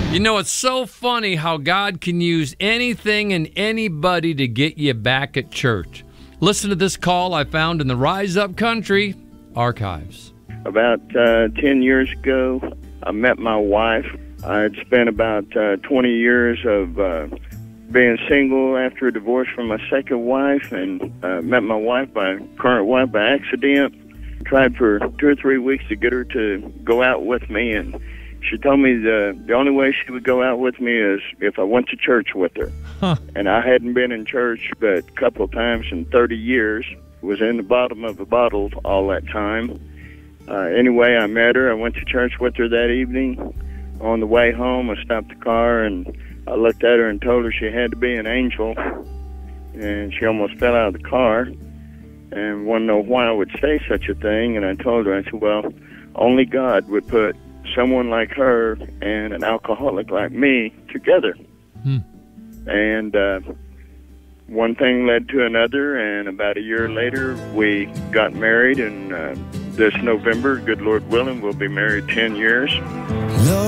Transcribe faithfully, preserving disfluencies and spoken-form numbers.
You know, it's so funny how God can use anything and anybody to get you back at church. Listen to this call I found in the Rise Up Country archives. About uh, ten years ago, I met my wife. I had spent about uh, twenty years of uh, being single after a divorce from my second wife, and uh, met my wife, by current wife, by accident. Tried for two or three weeks to get her to go out with me, and she told me the the only way she would go out with me is if I went to church with her. Huh. And I hadn't been in church but a couple of times in thirty years. Was in the bottom of a bottle all that time. Uh, anyway, I met her. I went to church with her that evening. On the way home, I stopped the car, and I looked at her and told her she had to be an angel. And she almost fell out of the car and wanted to know why I would say such a thing. And I told her, I said, well, only God would put someone like her and an alcoholic like me together. Hmm. And uh, one thing led to another, and about a year later, we got married, and uh, this November, good Lord willing, we'll be married ten years.